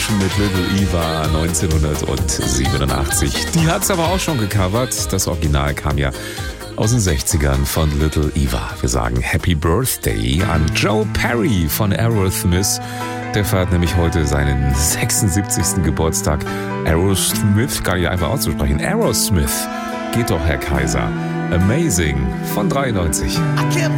mit Little Eva 1987. Die hat es aber auch schon gecovert. Das Original kam ja aus den 60ern von Little Eva. Wir sagen Happy Birthday an Joe Perry von Aerosmith. Der feiert nämlich heute seinen 76. Geburtstag. Aerosmith, gar nicht einfach auszusprechen. Aerosmith. Geht doch, Herr Kaiser. Amazing von 93. I can't